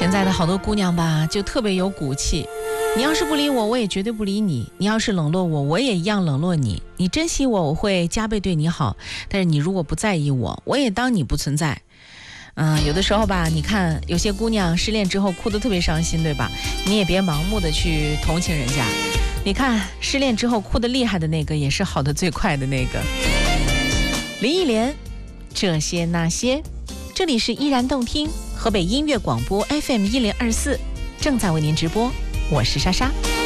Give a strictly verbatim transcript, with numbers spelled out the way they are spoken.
现在的好多姑娘吧，就特别有骨气。你要是不理我，我也绝对不理你；你要是冷落我，我也一样冷落你。你珍惜我，我会加倍对你好；但是你如果不在意我，我也当你不存在。嗯、呃，有的时候吧，你看有些姑娘失恋之后哭得特别伤心，对吧？你也别盲目的去同情人家。你看失恋之后哭得厉害的那个，也是好得最快的那个。林忆莲，这些那些。这里是依然动听河北音乐广播 F M 一零二四，正在为您直播，我是莎莎。